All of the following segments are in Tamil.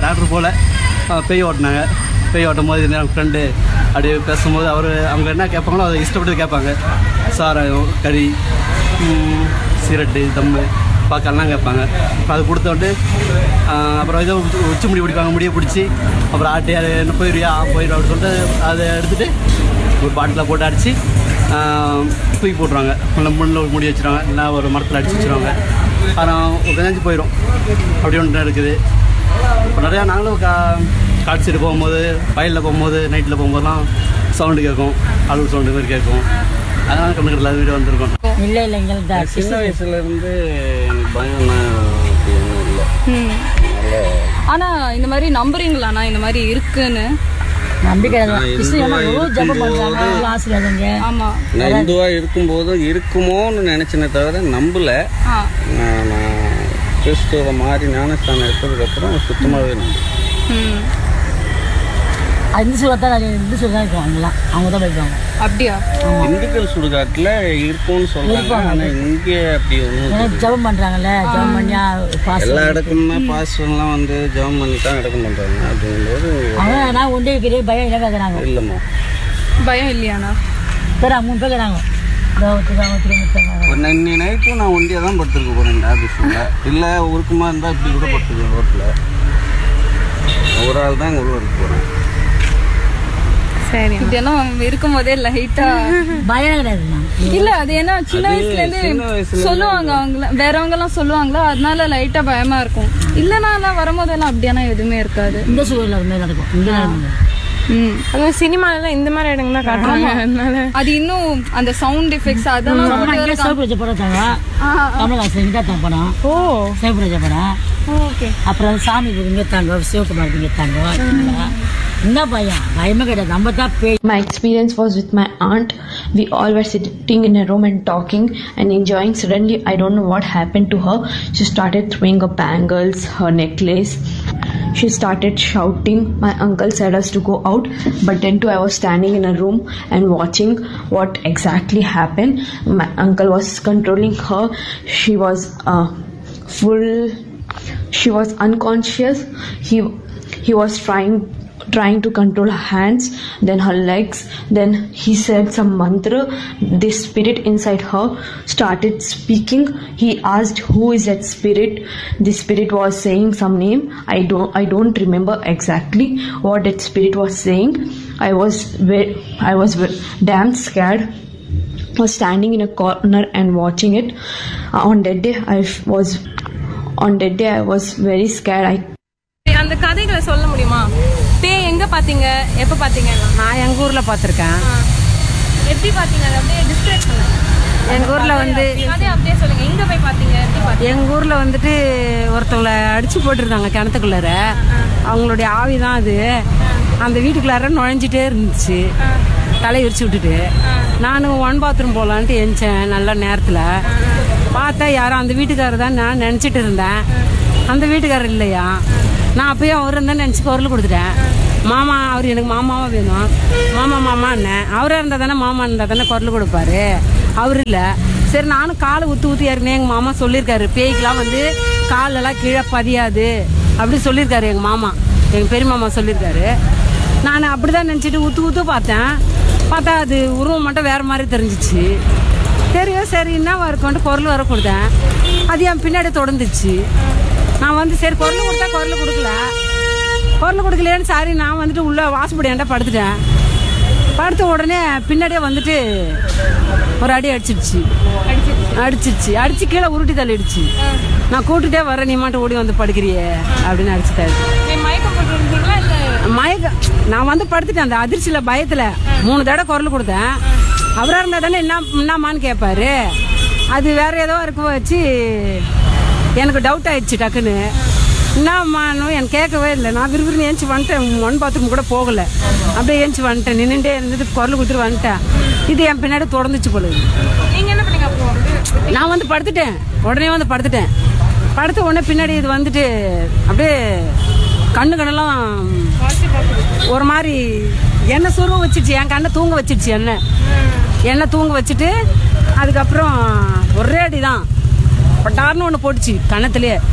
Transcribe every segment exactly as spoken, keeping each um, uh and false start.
டாக்டர் போல் பேய் ஓட்டினாங்க. பேய் ஓட்டும் போது என் ஃப்ரெண்டு அப்படியே பேசும்போது அவர் அவங்க என்ன கேட்பாங்களோ அதை இஷ்டப்பட்டு கேட்பாங்க. சாராயம், கறி, சிரட்டு, தம்மு, பாக்கெல்லாம் கேட்பாங்க. இப்போ அது கொடுத்தோட்டு அப்புறம் ஏதோ உச்சி முடி பிடிப்பாங்க. முடியை பிடிச்சி அப்புறம் ஆட்டி அது என்ன போயிடுவியா போயிடும் அப்படின்னு சொல்லிட்டு அதை எடுத்துகிட்டு ஒரு பாட்டில் போட்டு அடித்து தூக்கி போட்டுருவாங்க. இல்லை முன்னில் ஒரு முடி வச்சுருவாங்க, இல்லை ஒரு மரத்தில் அடித்து வச்சுருவாங்க. ஆனால் ஒரு கஞ்சி போயிடும். அப்படி ஒன்று இருக்குது. இப்போ நிறையா நாங்களும் கா காட்டு சைடு போகும்போது, வயலில் போகும்போது, நைட்டில் போகும்போதெல்லாம் சவுண்டு கேட்கும். அழுகு சவுண்டு மாதிரி கேட்கும். அதனால கண்ணுக்கிட்ட வீடு வந்திருக்கோம். இல்லை இல்லை எங்களுக்கு சின்ன வயசுலேருந்து எனக்கு பயம்னா இல்லை. ஆனால் இந்த மாதிரி நம்புறீங்களாண்ணா இந்த மாதிரி இருக்குன்னு? நம்பிக்கை நான் இந்துவா இருக்கும்போது இருக்குமோன்னு நினைச்சனே தவிர நம்பல. நான் கிறிஸ்துவ மாதிரி ஞானஸ்தானம் எடுத்ததுக்கு அப்புறம் சுத்தமாகவே நம்புறேன். இந்து சுடுகாடு இந்து சுடுகாடு இருக்கும். அவங்களாம் அவங்க தான் போய்க்குவாங்க. அப்படியா? இந்துக்கள் சுடுகாட்டில் இருக்கும்னு சொல்றாங்க. ஆனால் இங்கே அப்படி ஒன்றும் ஜபம் பண்ணுறாங்கல்ல, ஜபம் பண்ணியா எல்லா இடக்குமே பாஸ்டர்லாம் வந்து ஜபம் பண்ணி தான் இடக்கம் பண்ணுறாங்க. அப்படிங்கும்போது அவங்க நான் ஒன்றே வைக்கிறே பயம் இல்லை கேட்குறாங்க. இல்லைம்மா பயம் இல்லையாண்ணா? பேர் மூணு பேர் கேட்குறாங்க. ஒரு நன்னி நைட்டும் நான் ஒண்டியாக தான் படுத்துருக்க போகிறேன் இந்த ஆஃபீஸில். இல்லை உருக்குமா இருந்தால் இப்படி கூட படுத்துருக்கேன். ரோட்டில் ஒரு ஆள் தான் எங்கள் உள்ள இருக்க போகிறேன். சரி, இதெல்லாம் இருக்கும் போதே லைட்டா பயம் கிடையாது. இல்ல அது ஏன்னா சின்ன வயசுல இருந்து சொல்லுவாங்க, அவங்க வேறவங்க எல்லாம் சொல்லுவாங்களா, அதனால லைட்டா பயமா இருக்கும். இல்லன்னா எல்லாம் வரும்போதெல்லாம் அப்படியானா எதுவுமே இருக்காது. இந்த சூழல் நடக்கும். இங்க சினிமால இந்த மாதிரி இடங்கள்லாம் காட்டுறாங்க. அதனால அது இன்னும் அந்த சவுண்ட் எஃபெக்ட்ஸ் அதெல்லாம் கமலஹாசன் படம். ஓ சிவபுரஜ படம். ஓகே. அப்புறம் சாமி இங்கத்தாங்க, சிவகுமார் இங்கத்தாங்க. என்ன பயம்? பயமே கிடையாது. நம்ம தான் பேய். My experience was with my aunt. We all were sitting in a room and talking and enjoying. Suddenly, I don't know what happened to her. She started throwing up bangles, her necklace. She started shouting. My uncle said us to go out, but then too I was standing in a room and watching what exactly happened. My uncle was controlling her. She was uh, full. She was unconscious. He he was trying. trying to control her hands, then her legs. Then he said some mantra. The spirit inside her started speaking. He asked who is that spirit. The spirit was saying some name. I don't I don't remember exactly what that spirit was saying. I was very, I was very, damn scared. I was standing in a corner and watching it. Uh, on that day I was on that day I was very scared. I அந்த கதைகளை சொல்ல முடியுமா? பேய் எங்க பாத்தீங்க, எப்ப பாத்தீங்க? நான் எங்க ஊர்ல பாத்திருக்கேன். எப்படி பாத்தீங்க? அதை அப்படியே டிஸ்கிரைப் பண்ணுங்க. எங்க ஊர்ல வந்து அதே அப்படியே சொல்லுங்க. எங்க போய் பாத்தீங்க, எப்படி பாத்தீங்க? எங்க ஊர்ல வந்துட்டு ஒருத்தவங்கள அடிச்சு போட்டுருந்தாங்க கிணத்துக்குள்ளார. அவங்களுடைய ஆவிதான் அது. அந்த வீட்டுக்குள்ளார நுழைஞ்சிட்டே இருந்துச்சு, தலை விரிச்சு விட்டுட்டு. நானும் ஒன் பாத்ரூம் போகலான்ட்டு எந்திச்சேன். நல்ல நேரத்தில் பார்த்தா யாரும் அந்த வீட்டுக்காரர் தான் நான் நினச்சிட்டு இருந்தேன். அந்த வீட்டுக்காரர் இல்லையா. நான் அப்பயே அவர் இருந்தால் நினச்சி குரல் கொடுத்துட்டேன். மாமா, அவர் எனக்கு மாமாவாக வேணும். மாமா மாமா அண்ணன் அவராக இருந்தால் தானே, மாமா இருந்தால் தானே குரல் கொடுப்பாரு. அவர் இல்லை. சரி, நானும் காலை ஊற்றி ஊற்றி ஏற்கனவே எங்கள் மாமா சொல்லியிருக்காரு, பேய்க்கெலாம் வந்து காலெல்லாம் கீழே பதியாது அப்படி சொல்லியிருக்காரு எங்கள் மாமா, எங்கள் பெரிய மாமா சொல்லியிருக்காரு. நான் அப்படி தான் நினச்சிட்டு ஊற்று ஊற்று பார்த்தேன். பார்த்தா அது உருவம் மட்டும் வேறு மாதிரி தெரிஞ்சிச்சு. தெரியும், சரி என்னவா இருக்கும்ட்டு குரல் வர கொடுத்தேன். அது என் பின்னாடி தொடர்ந்துச்சு. நான் வந்து சரி குரல் கொடுத்தா குரல் கொடுக்கல, குரல் கொடுக்கலையான்னு சாரி நான் வந்துட்டு உள்ள வாசப்படியாண்டா படுத்துட்டேன். படுத்த உடனே பின்னாடியே வந்துட்டு ஒரு அடி அடிச்சிடுச்சு அடிச்சிருச்சு அடிச்சு கீழே உருட்டி தள்ளிடுச்சு. நான் கூட்டுட்டே வரேன், நீ மாட்ட ஓடி வந்து படுக்கிறியே அப்படின்னு அடிச்சுட்டாரு. மயக்கம் நான் வந்து படுத்துட்டேன். அந்த அதிர்ச்சியில பயத்துல மூணு தடவை குரல் கொடுத்தேன். அவரா இருந்தா தானே என்ன என்னமான்னு கேட்பாரு. அது வேற ஏதோ இருக்க வச்சு எனக்கு டவுட் ஆயிடுச்சு. டக்குன்னு என்னம்மானும் எனக்கு கேட்கவே இல்லை. நான் விரும்பி ஏஞ்சி வந்துட்டேன். ஒன் பாத்ரூம் கூட போகலை, அப்படியே ஏஞ்சி வந்துட்டேன். நின்றுட்டே இருந்தது, குரல் கொடுத்துட்டு வந்துட்டேன். இது என் பின்னாடி தொடர்ந்துச்சு போல. நீங்க என்ன பண்ணீங்க? நான் வந்து படுத்துட்டேன். உடனே வந்து படுத்துட்டேன். படுத்த உடனே பின்னாடி இது வந்துட்டு அப்படியே கண்ணு கண்ணெல்லாம் ஒரு மாதிரி எண்ணெய் சுருவ வச்சிருச்சு. என் கண்ணை தூங்க வச்சிருச்சு. எண்ணெய் எண்ணெய் தூங்க வச்சுட்டு அதுக்கப்புறம் ஒரே அடி தான் பட்டார்னு ஒன்று போட்டுச்சு கண்ணத்துலேயே.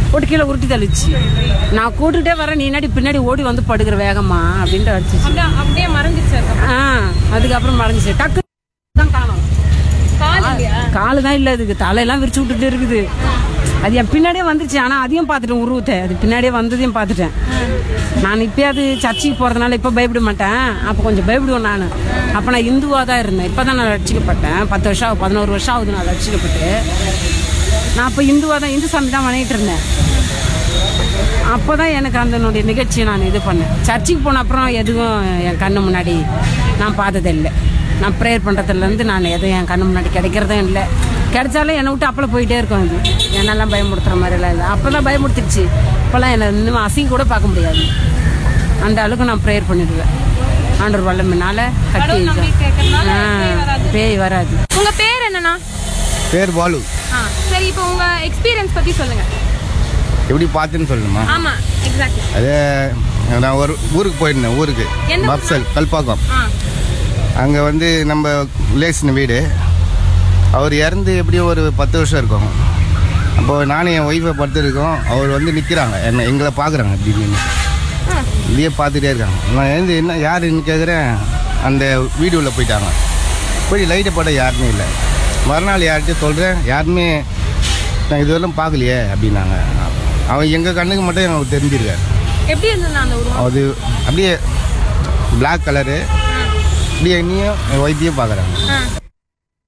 போட்டு கீழே உருட்டி தள்ளிச்சு. நான் கூட்டுகிட்டே வரேன், நீ என்னாடி பின்னாடி ஓடி வந்து படுக்கிற வேகமா அப்படின்ட்டு அடிச்சிச்சு. அப்படியே மறைஞ்சிச்சு. ஆ அதுக்கப்புறம் மறைஞ்சிச்சு. டக்கு தான் காணும், காலு தான் இல்லை, அதுக்கு தலையெல்லாம் விரிச்சு விட்டுட்டு இருக்குது. அது என் பின்னாடியே வந்துருச்சு. ஆனால் அதையும் பார்த்துட்டேன், உருவத்தை அது பின்னாடியே வந்ததையும் பார்த்துட்டேன். நான் இப்போயாவது சர்ச்சுக்கு போகிறதுனால இப்போ பயப்பட மாட்டேன், அப்போ கொஞ்சம் பயப்படுவேன் நான். அப்போ நான் இந்துவாக தான் இருந்தேன். இப்போ தான் நான் ரட்சிக்கப்பட்டேன். பத்து வருஷம் ஆகுது, பதினோரு வருஷம் ஆகுது நான் ரட்சிக்கப்பட்டு. நான் அப்போ இந்துவாக தான், இந்து சாமி தான் பண்ணிகிட்டு இருந்தேன். அப்போ தான் எனக்கு அதனுடைய நிகழ்ச்சியை நான் இது பண்ணேன். சர்ச்சுக்கு போன அப்புறம் எதுவும் என் கண்ணு முன்னாடி நான் பார்த்ததே இல்லை. நான் ப்ரேயர் பண்ணுறதுலேருந்து நான் எதுவும் என் கண்ணு முன்னாடி கிடைக்கிறதும் இல்லை. கிடைச்சாலும் என்னை விட்டு அப்போல்லாம் போயிட்டே இருக்கும். அது என்னெல்லாம் பயமுறுத்துற மாதிரிலாம் இல்லை. அப்போ தான் பயமுறுத்திடுச்சு. இப்போல்லாம் என்னை இன்னும் அசிங்க கூட பார்க்க முடியாது. அந்த அளவுக்கு நான் ப்ரேயர் பண்ணிடுவேன். ஆண்டவர் வல்லமைனால கட்டி பேய் வராது. உங்க பேர் என்னன்னா? பேர் பாலு. சரி, இப்போ உங்க எக்ஸ்பீரியன்ஸ் பத்தி சொல்லுங்க. எப்படி பார்த்துன்னு சொல்லணுமா? ஆமா, எக்ஸாக்ட்லி. அதே நான் ஒரு ஊருக்கு போயிருந்தேன். ஊருக்கு மப்சல் கல்பாக்கம். அங்கே வந்து நம்ம ரிலேஷன் வீடு. அவர் இறந்து எப்படியும் ஒரு பத்து வருஷம் இருக்கும். அப்போது நானும் என் ஒய்ஃபை படுத்துருக்கோம். அவர் வந்து நிற்கிறாங்க, என்ன எங்களை பார்க்குறாங்க அப்படின்னு. இப்படியே பார்த்துட்டே இருக்காங்க. நான் எழுந்து என்ன யாருன்னு கேட்குறேன். அந்த வீடியோவில் போயிட்டாங்க. போய் லைட்டை போட யாருமே இல்லை. மறுநாள் யார்கிட்ட சொல்கிறேன், யாருமே நான் இதுவரையும் பார்க்கலையே அப்படின்னாங்க. அவன் எங்கள் கண்ணுக்கு மட்டும் எனக்கு தெரிஞ்சிருக்காரு. எப்படி இருந்தது அந்த உருவம்? அது அப்படியே பிளாக் கலரு. அப்படியே என்னையும் என் ஒய்ஃபையும் பார்க்குறாங்க.